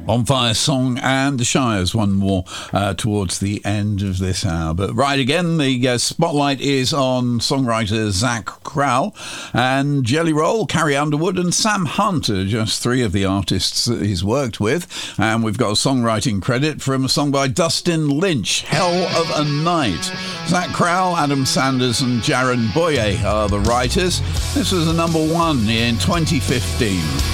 On Fire Song and The Shires, one more towards the end of this hour. But right again, the spotlight is on songwriter Zach Crowell, and Jelly Roll, Carrie Underwood and Sam Hunt are just three of the artists that he's worked with. And we've got a songwriting credit from a song by Dustin Lynch, Hell of a Night. Zach Crowell, Adam Sanders and Jaron Boye are the writers. This was a number one in 2015.